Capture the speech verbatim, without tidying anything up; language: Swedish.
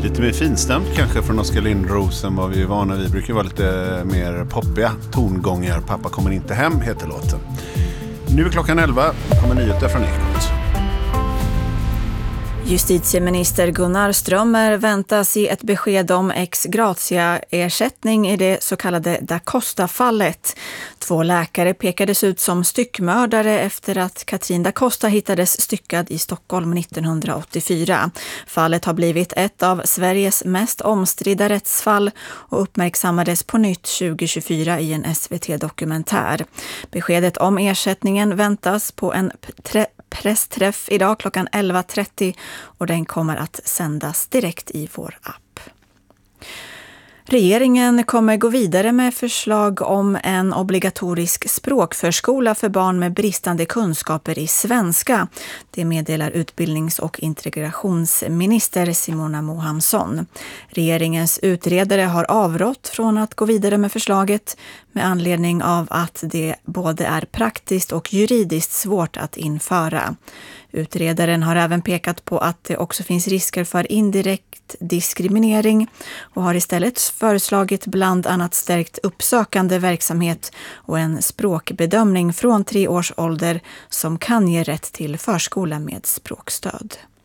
Lite mer finstämt kanske från Oskar Lindros än vad vi är vana vid. Brukar vara lite mer poppiga tongångar. Pappa kommer inte hem heter låten. Nu är klockan elva, kommer nyheter från Ekot. Justitieminister Gunnar Strömmer väntas ge ett besked om ex gratia-ersättning i det så kallade Da Costa-fallet. Två läkare pekades ut som styckmördare efter att Katrin Da Costa hittades styckad i Stockholm nittonhundraåttiofyra. Fallet har blivit ett av Sveriges mest omstridda rättsfall och uppmärksammades på nytt tjugo tjugofyra i en S V T-dokumentär. Beskedet om ersättningen väntas på en tre- pressträff idag klockan elva trettio och den kommer att sändas direkt i vår app. Regeringen kommer gå vidare med förslag om en obligatorisk språkförskola för barn med bristande kunskaper i svenska. Det meddelar utbildnings- och integrationsminister Simona Mohamsson. Regeringens utredare har avrått från att gå vidare med förslaget med anledning av att det både är praktiskt och juridiskt svårt att införa. Utredaren har även pekat på att det också finns risker för indirekt diskriminering och har istället föreslagit bland annat stärkt uppsökande verksamhet och en språkbedömning från tre års ålder som kan ge rätt till förskola med språkstöd.